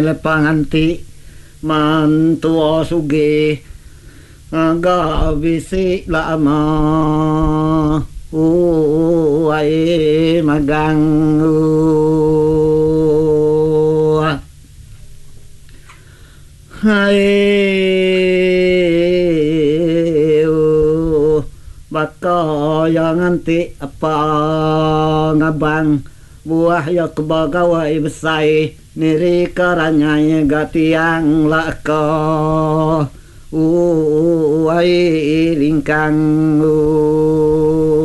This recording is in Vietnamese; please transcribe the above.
panganti mantua suge gawisi lama ai magang hai baka yang nanti apa ngabang buah ya kebagawai besai niri karanya gatiang laka ai lingkang